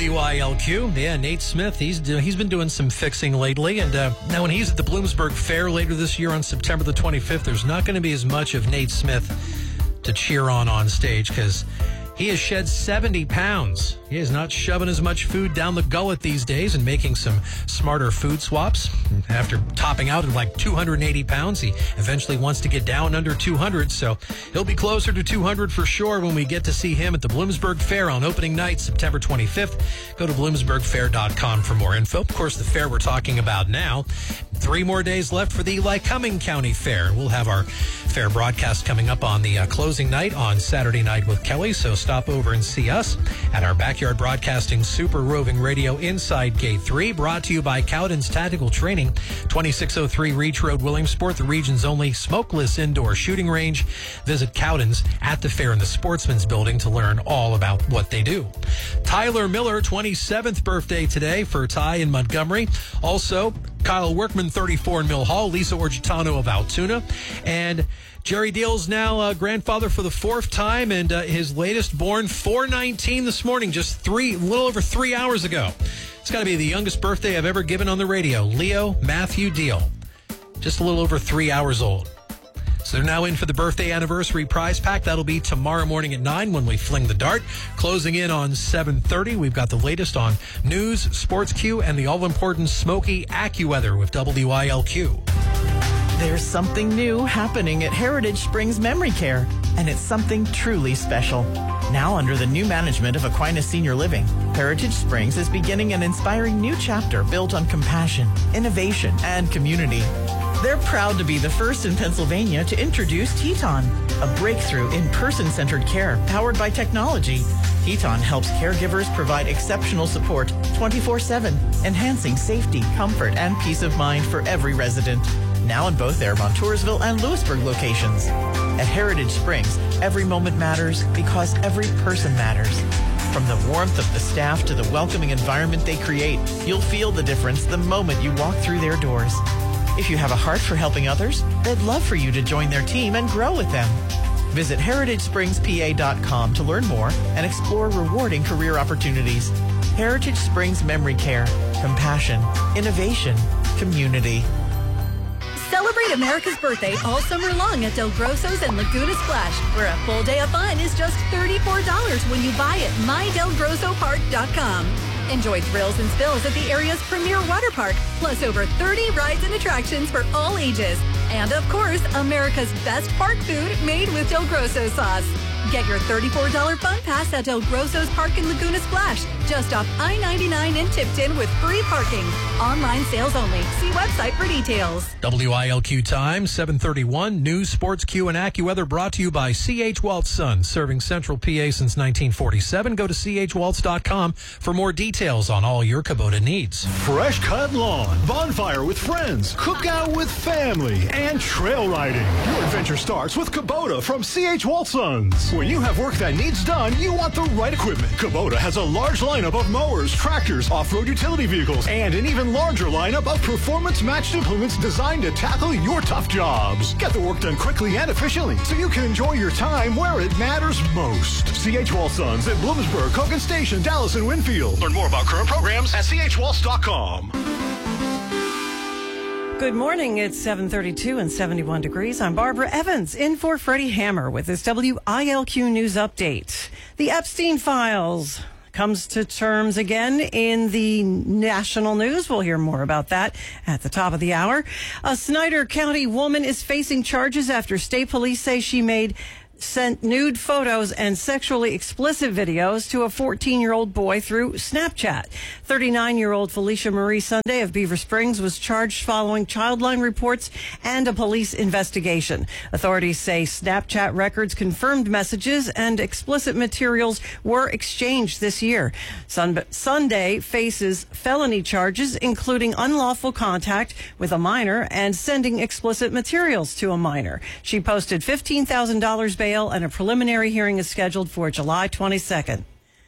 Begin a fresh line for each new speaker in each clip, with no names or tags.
WILQ. Yeah, Nate Smith, he's been doing some fixing lately. And now when he's at the Bloomsburg Fair later this year on September the 25th, there's not going to be as much of Nate Smith to cheer on stage because he has shed 70 pounds. He is not shoving as much food down the gullet these days and making some smarter food swaps. After topping out at like 280 pounds, he eventually wants to get down under 200. So he'll be closer to 200 for sure when we get to see him at the Bloomsburg Fair on opening night, September 25th. Go to bloomsburgfair.com for more info. Of course, the fair we're talking about now. 3 more days left for the Lycoming County Fair. We'll have our fair broadcast coming up on the closing night on Saturday night with Kelly. So stop over and see us at our Backyard Broadcasting Super Roving Radio inside Gate 3, brought to you by Cowden's Tactical Training, 2603 Reach Road, Williamsport, the region's only smokeless indoor shooting range. Visit Cowden's at the fair in the Sportsman's Building to learn all about what they do. Tyler Miller, 27th birthday today for Ty in Montgomery. Also, Kyle Workman, 34 in Mill Hall. Lisa Orgitano of Altoona. And Jerry Deal's now grandfather for the 4th time, and his latest born, 419 this morning, just a little over 3 hours ago. It's got to be the youngest birthday I've ever given on the radio. Leo Matthew Deal, just a little over 3 hours old. So they're now in for the birthday anniversary prize pack. That'll be tomorrow morning at 9 when we fling the dart. Closing in on 7:30, we've got the latest on news, Sports Q, and the all-important Smoky AccuWeather with WILQ.
There's something new happening at Heritage Springs Memory Care, and it's something truly special. Now under the new management of Aquinas Senior Living, Heritage Springs is beginning an inspiring new chapter built on compassion, innovation, and community. They're proud to be the first in Pennsylvania to introduce Teton, a breakthrough in person-centered care powered by technology. Teton helps caregivers provide exceptional support 24/7, enhancing safety, comfort, and peace of mind for every resident. Now in both their Montoursville and Lewisburg locations. At Heritage Springs, every moment matters because every person matters. From the warmth of the staff to the welcoming environment they create, you'll feel the difference the moment you walk through their doors. If you have a heart for helping others, they'd love for you to join their team and grow with them. Visit heritagespringspa.com to learn more and explore rewarding career opportunities. Heritage Springs Memory Care. Compassion, innovation, community.
Celebrate America's birthday all summer long at Del Grosso's and Laguna Splash, where a full day of fun is just $34 when you buy at mydelgrossopark.com. Enjoy thrills and spills at the area's premier water park, plus over 30 rides and attractions for all ages. And of course, America's best park food made with Del Grosso sauce. Get your $34 fun pass at Del Grosso's Park in Laguna Splash, just off I-99 in Tipton with free parking. Online sales only. See website for details.
WILQ time, 7:31. News, Sports Q, and AccuWeather brought to you by C.H. Waltz Sons, serving Central PA since 1947. Go to chwaltz.com for more details on all your Kubota needs.
Fresh cut lawn, bonfire with friends, cookout with family, and trail riding. Your adventure starts with Kubota from C.H. Waltz Sons. When you have work that needs done, you want the right equipment. Kubota has a large lineup of mowers, tractors, off-road utility vehicles, and an even larger lineup of performance-matched implements designed to tackle your tough jobs. Get the work done quickly and efficiently so you can enjoy your time where it matters most. C.H. Waltz Sons at Bloomsburg, Cogan Station, Dallas, and Winfield. Learn more about current programs at chwaltz.com.
Good morning. It's 7:32 and 71 degrees. I'm Barbara Evans in for Freddie Hammer with this WILQ news update. The Epstein Files comes to terms again in the national news. We'll hear more about that at the top of the hour. A Snyder County woman is facing charges after state police say she sent nude photos and sexually explicit videos to a 14-year-old boy through Snapchat. 39-year-old Felicia Marie Sunday of Beaver Springs was charged following Childline reports and a police investigation. Authorities say Snapchat records confirmed messages and explicit materials were exchanged this year. Sunday faces felony charges, including unlawful contact with a minor and sending explicit materials to a minor. She posted $15,000 bail and a preliminary hearing is scheduled for July 22nd.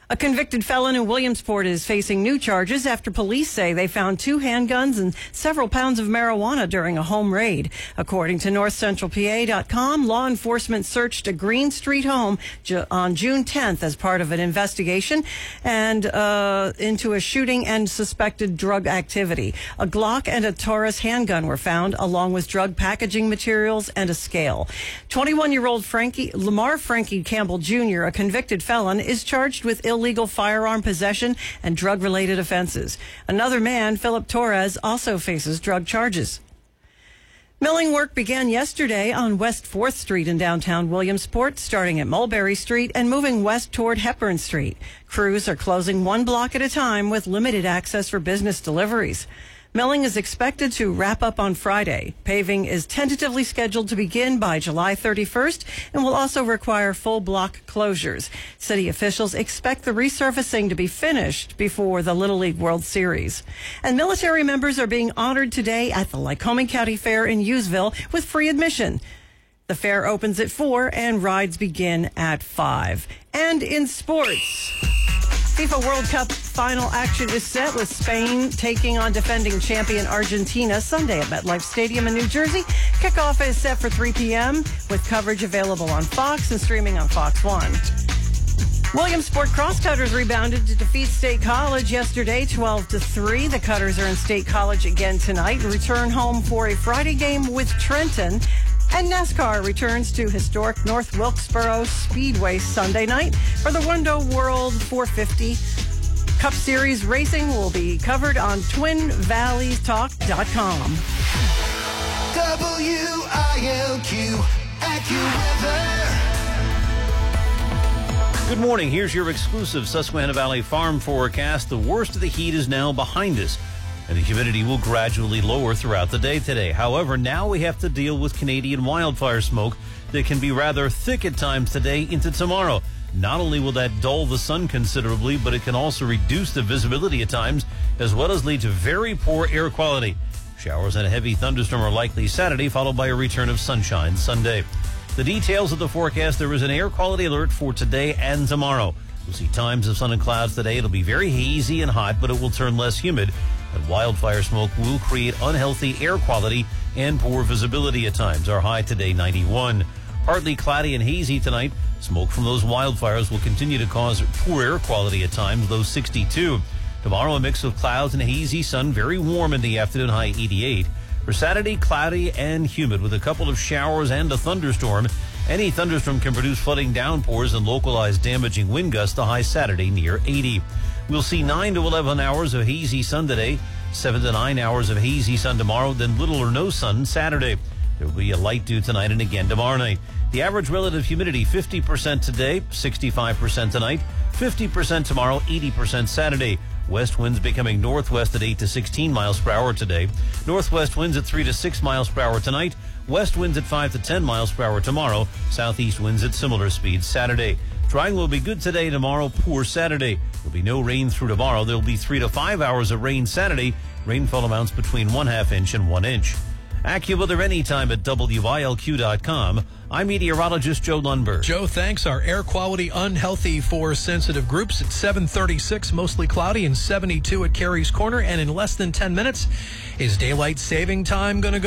A convicted felon in Williamsport is facing new charges after police say they found 2 handguns and several pounds of marijuana during a home raid. According to NorthCentralPA.com, law enforcement searched a Green Street home on June 10th as part of an investigation and into a shooting and suspected drug activity. A Glock and a Taurus handgun were found, along with drug packaging materials and a scale. 21-year-old Lamar Frankie Campbell Jr., a convicted felon, is charged with illegal firearm possession and drug-related offenses. Another man, Philip Torres, also faces drug charges. Milling work began yesterday on West 4th Street in downtown Williamsport, starting at Mulberry Street and moving west toward Hepburn Street. Crews are closing 1 block at a time with limited access for business deliveries. Milling is expected to wrap up on Friday. Paving is tentatively scheduled to begin by July 31st and will also require full block closures. City officials expect the resurfacing to be finished before the Little League World Series. And military members are being honored today at the Lycoming County Fair in Hughesville with free admission. The fair opens at 4 and rides begin at 5. And in sports, FIFA World Cup final action is set with Spain taking on defending champion Argentina Sunday at MetLife Stadium in New Jersey. Kickoff is set for 3 p.m. with coverage available on Fox and streaming on Fox 1. Williamsport Crosscutters rebounded to defeat State College yesterday 12-3. The Cutters are in State College again tonight and return home for a Friday game with Trenton. And NASCAR returns to historic North Wilkesboro Speedway Sunday night for the Window World 450. Cup Series racing will be covered on TwinValleyTalk.com.
WILQ AccuWeather.
Good morning. Here's your exclusive Susquehanna Valley Farm forecast. The worst of the heat is now behind us, and the humidity will gradually lower throughout the day today. However, now we have to deal with Canadian wildfire smoke that can be rather thick at times today into tomorrow. Not only will that dull the sun considerably, but it can also reduce the visibility at times, as well as lead to very poor air quality. Showers and a heavy thunderstorm are likely Saturday, followed by a return of sunshine Sunday. The details of the forecast: there is an air quality alert for today and tomorrow. We'll see times of sun and clouds today. It'll be very hazy and hot, but it will turn less humid. And wildfire smoke will create unhealthy air quality and poor visibility at times. Our high today, 91. Partly cloudy and hazy tonight. Smoke from those wildfires will continue to cause poor air quality at times, low 62. Tomorrow, a mix of clouds and hazy sun, very warm in the afternoon, high 88. For Saturday, cloudy and humid with a couple of showers and a thunderstorm. Any thunderstorm can produce flooding downpours and localized damaging wind gusts, the high Saturday near 80. We'll see 9 to 11 hours of hazy sun today, 7 to 9 hours of hazy sun tomorrow, then little or no sun Saturday. There will be a light dew tonight and again tomorrow night. The average relative humidity, 50% today, 65% tonight, 50% tomorrow, 80% Saturday. West winds becoming northwest at 8 to 16 miles per hour today. Northwest winds at 3 to 6 miles per hour tonight. West winds at 5 to 10 miles per hour tomorrow. Southeast winds at similar speeds Saturday. Drying will be good today, tomorrow poor Saturday. There'll be no rain through tomorrow. There'll be 3 to 5 hours of rain Saturday. Rainfall amounts between 1/2 inch and 1 inch. AccuWeather anytime at WILQ.com. I'm meteorologist Joe Lundberg.
Joe, thanks. Our air quality unhealthy for sensitive groups at 736, mostly cloudy, and 72 at Carey's Corner. And in less than 10 minutes, is daylight saving time going to go?